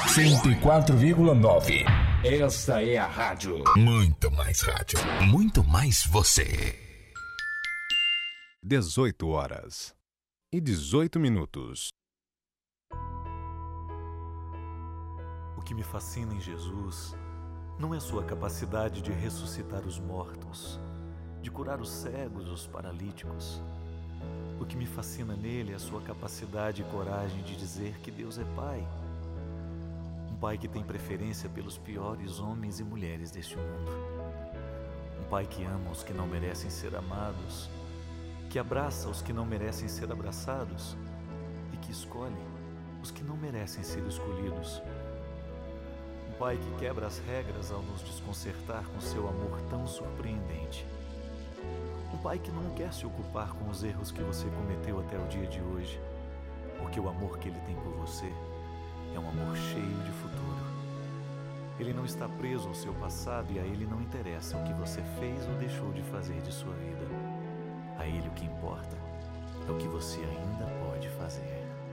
104,9. Esta é a rádio. Muito mais rádio. Muito mais você. 18h18. O que me fascina em Jesus não é sua capacidade de ressuscitar os mortos, de curar os cegos, os paralíticos. O que me fascina nele é a sua capacidade e coragem de dizer que Deus é Pai. Um Pai que tem preferência pelos piores homens e mulheres deste mundo. Um Pai que ama os que não merecem ser amados, que abraça os que não merecem ser abraçados e que escolhe os que não merecem ser escolhidos. Um Pai que quebra as regras ao nos desconcertar com seu amor tão surpreendente. Um Pai que não quer se ocupar com os erros que você cometeu até o dia de hoje, porque o amor que Ele tem por você é um amor cheio de futuro. Ele não está preso ao seu passado e a Ele não interessa o que você fez ou deixou de fazer de sua vida. A Ele o que importa é o que você ainda pode fazer.